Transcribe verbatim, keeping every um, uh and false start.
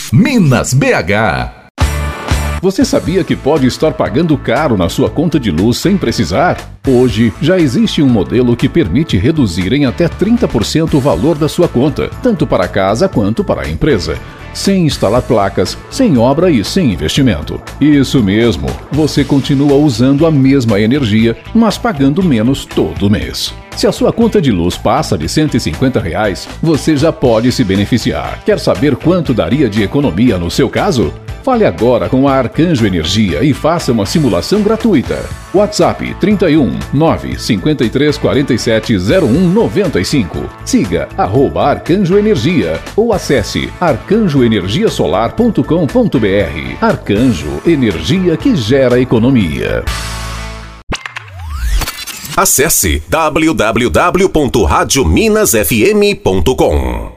Minas B H. Você sabia que pode estar pagando caro na sua conta de luz sem precisar? Hoje, já existe um modelo que permite reduzir em até trinta por cento o valor da sua conta, tanto para a casa quanto para a empresa, sem instalar placas, sem obra e sem investimento. Isso mesmo, você continua usando a mesma energia, mas pagando menos todo mês. Se a sua conta de luz passa de cento e cinquenta reais, você já pode se beneficiar. Quer saber quanto daria de economia no seu caso? Fale agora com a Arcanjo Energia e faça uma simulação gratuita. WhatsApp trinta e um, nove, cinquenta e três, quarenta e sete, zero um, noventa e cinco. Siga arroba Arcanjo Energia ou acesse arcanjo energia solar ponto com ponto br. Arcanjo, energia que gera economia. Acesse w w w ponto rádio minas f m ponto com.